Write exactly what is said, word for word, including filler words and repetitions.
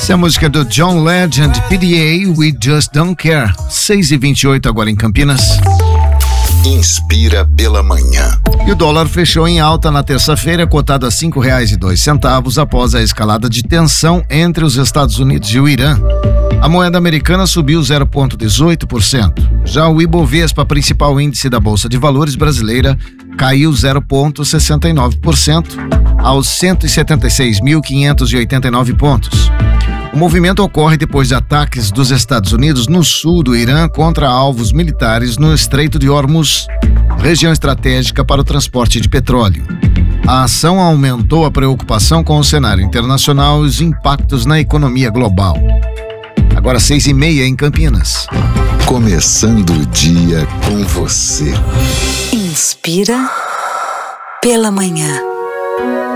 Essa é a música do John Legend, P D A, We Just Don't Care. seis e vinte e oito agora em Campinas. Inspira pela manhã. E o dólar fechou em alta na terça-feira, cotado a cinco reais e dois centavos após a escalada de tensão entre os Estados Unidos e o Irã. A moeda americana subiu zero vírgula dezoito por cento. Já o Ibovespa, principal índice da Bolsa de Valores brasileira, caiu zero vírgula sessenta e nove por cento aos cento e setenta e seis mil quinhentos e oitenta e nove pontos. O movimento ocorre depois de ataques dos Estados Unidos no sul do Irã contra alvos militares no Estreito de Hormuz, região estratégica para o transporte de petróleo. A ação aumentou a preocupação com o cenário internacional e os impactos na economia global. Agora seis e meia em Campinas. Começando o dia com você. Inspira pela manhã.